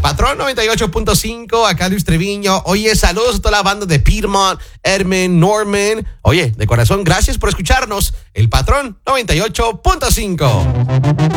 Patrón 98.5, acá Luis Treviño. Oye, saludos a toda la banda de Piedmont, Edmond, Norman. Oye, de corazón, gracias por escucharnos. El Patrón 98.5.